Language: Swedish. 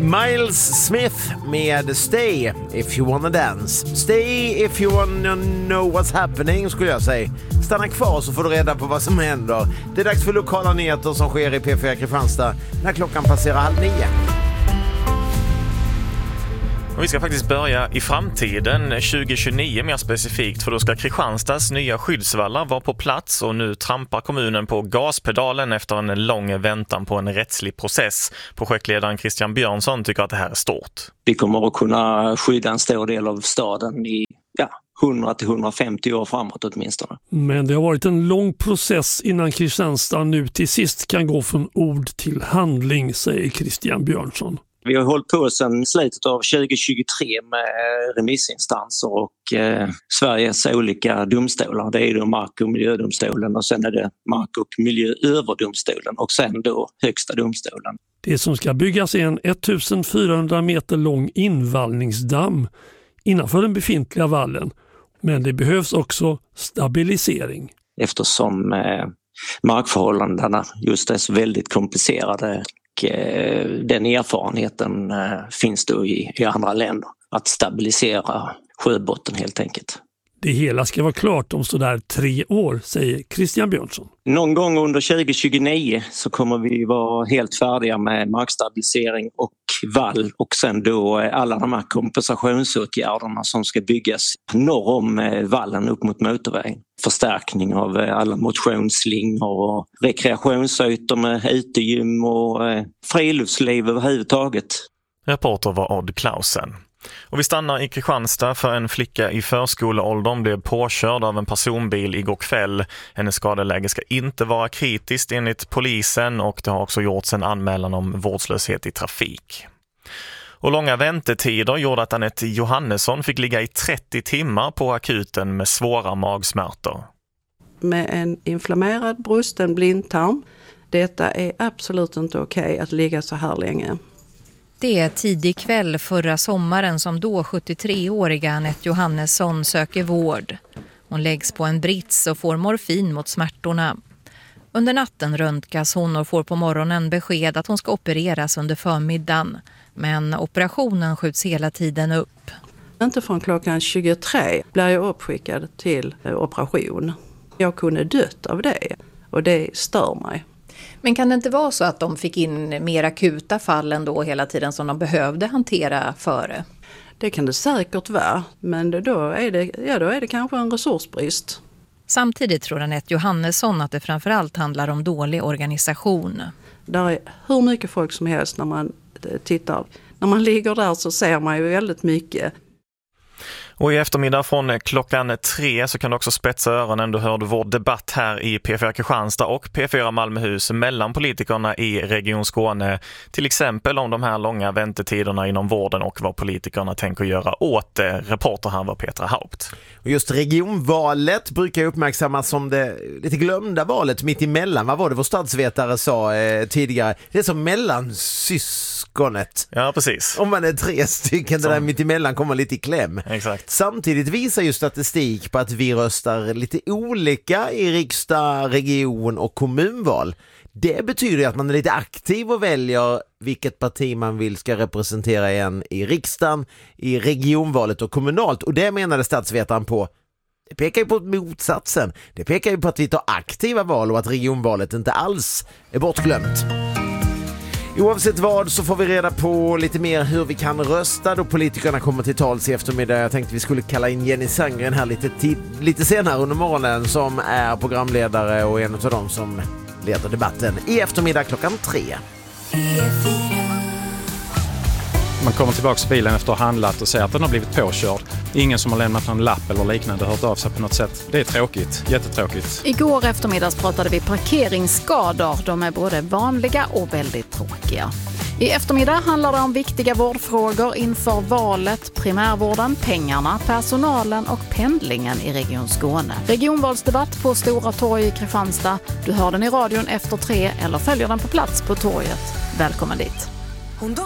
Miles Smith med Stay If You Wanna Dance. Stay if you wanna know what's happening, skulle jag säga. Stanna kvar så får du reda på vad som händer. Det är dags för lokala nyheter som sker i P4 Kristianstad när klockan passerar 8:30. Och vi ska faktiskt börja i framtiden, 2029 mer specifikt, för då ska Kristianstads nya skyddsvallar vara på plats och nu trampar kommunen på gaspedalen efter en lång väntan på en rättslig process. Projektledaren Christian Björnsson tycker att det här är stort. Vi kommer att kunna skydda en stor del av staden i 100-150 år framåt åtminstone. Men det har varit en lång process innan Kristianstad nu till sist kan gå från ord till handling, säger Christian Björnsson. Vi har hållit på sedan slutet av 2023 med remissinstanser och Sveriges olika domstolar. Det är då Mark- och miljödomstolen och sen är det Mark- och miljööverdomstolen och sen då Högsta domstolen. Det som ska byggas är en 1400 meter lång invallningsdamm innanför den befintliga vallen. Men det behövs också stabilisering. Eftersom markförhållandena just är så väldigt komplicerade. Den erfarenheten finns då i andra länder, att stabilisera sjöbotten helt enkelt. Det hela ska vara klart om sådär 3 år, säger Christian Björnsson. Någon gång under 2029 så kommer vi vara helt färdiga med markstabilisering och vall och sen då alla de här kompensationsåtgärderna som ska byggas norr om vallen upp mot motorvägen. Förstärkning av alla motionsslingor och rekreationsytor med utegym och friluftsliv överhuvudtaget. Reporter var Odd Klausen. Och vi stannar i Kristianstad för en flicka i förskoleåldern blev påkörd av en personbil igår kväll. Hennes skadeläge ska inte vara kritiskt enligt polisen och det har också gjorts en anmälan om vårdslöshet i trafik. Och långa väntetider gjorde att Anette Johannesson fick ligga i 30 timmar på akuten med svåra magsmärtor. Med en inflammerad brusten blindtarm. Detta är absolut inte okej att ligga så här länge. Det är tidig kväll förra sommaren som då 73-åriga Anette Johannesson söker vård. Hon läggs på en brits och får morfin mot smärtorna. Under natten röntgas hon och får på morgonen besked att hon ska opereras under förmiddagen. Men operationen skjuts hela tiden upp. Inte från klockan 23 blir jag uppskickad till operation. Jag kunde dött av det och det stör mig. Men kan det inte vara så att de fick in mer akuta fall ändå hela tiden som de behövde hantera före? Det kan det säkert vara, men då är det kanske en resursbrist. Samtidigt tror Anette Johannesson att det framförallt handlar om dålig organisation. Där är hur mycket folk som helst när man tittar. När man ligger där så ser man ju väldigt mycket. Och i eftermiddag från klockan 3 så kan du också spetsa öronen. Du hörde vår debatt här i P4 Kristianstad och P4 Malmöhus mellan politikerna i Region Skåne. Till exempel om de här långa väntetiderna inom vården och vad politikerna tänker göra åt det. Reporter här var Petra Haupt. Och just regionvalet brukar uppmärksammas som det lite glömda valet mitt emellan. Vad var det vår statsvetare sa tidigare? Det är som mellansyskonet. Ja, precis. Om man är 3 stycken, det där mitt emellan kommer lite i kläm. Exakt. Samtidigt visar ju statistik på att vi röstar lite olika i riksdag, region och kommunval. Det betyder att man är lite aktiv och väljer vilket parti man vill ska representera en i riksdagen, i regionvalet och kommunalt. Och det menade statsvetaren på. Det pekar ju på motsatsen. Det pekar ju på att vi tar aktiva val och att regionvalet inte alls är bortglömt. Oavsett vad så får vi reda på lite mer hur vi kan rösta då politikerna kommer till tals i eftermiddag. Jag tänkte vi skulle kalla in Jenny Sandgren här lite senare under morgonen som är programledare och en av dem som leder debatten i eftermiddag klockan 3. Man kommer tillbaka till bilen efter att ha handlat och ser att den har blivit påkörd. Ingen som har lämnat någon lapp eller liknande hört av sig på något sätt. Det är tråkigt, jättetråkigt. Igår eftermiddags pratade vi parkeringsskador. De är både vanliga och väldigt tråkiga. I eftermiddag handlar det om viktiga vårdfrågor inför valet, primärvården, pengarna, personalen och pendlingen i Region Skåne. Regionvalsdebatt på Stora torg i Kristianstad. Du hör den i radion efter 3 eller följer den på plats på torget. Välkommen dit.